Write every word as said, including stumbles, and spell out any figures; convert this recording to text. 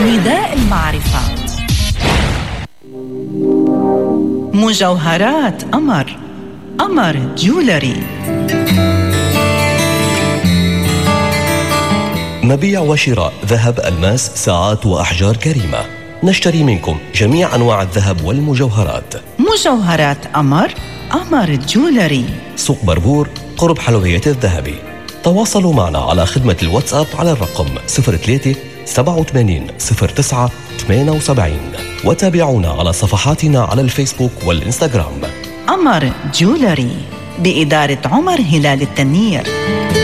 نداء المعرفة. مجوهرات قمر. قمر جولري. مبيع وشراء ذهب، ألماس، ساعات وأحجار كريمة. نشتري منكم جميع أنواع الذهب والمجوهرات. مجوهرات قمر. قمر جولري. سوق بربور قرب حلويات الذهبي. تواصلوا معنا على خدمة الواتساب على الرقم صفر ثلاثة سبعة وثمانين صفر تسعة ثمانية سبعة وتابعونا على صفحاتنا على الفيسبوك والإنستغرام. قمر جولري بإدارة عمر هلال التنير.